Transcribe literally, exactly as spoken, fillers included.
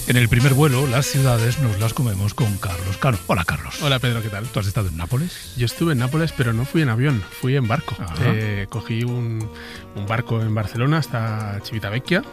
En el primer vuelo, las ciudades nos las comemos con Carlos Cano. Hola, Carlos. Hola, Pedro, ¿qué tal? ¿Tú has estado en Nápoles? Yo estuve en Nápoles, pero no fui en avión, fui en barco. Eh, cogí un, un barco en Barcelona hasta Civitavecchia